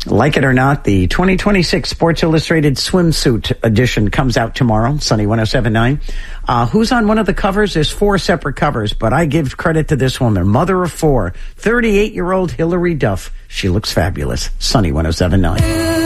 Like it or not, the 2026 Sports Illustrated swimsuit edition comes out tomorrow, Sunny 107.9. Who's on one of the covers? There's 4 separate covers, but I give credit to this woman, mother of 4, 38-year-old Hillary Duff. She looks fabulous. Sunny 107.9.